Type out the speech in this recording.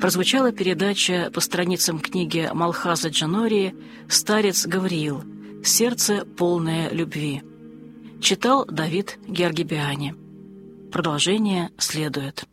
прозвучала передача по страницам книги Малхаза Джанории «Старец Гавриил. Сердце, полное любви». Читал Давид Георгибиани. Продолжение следует.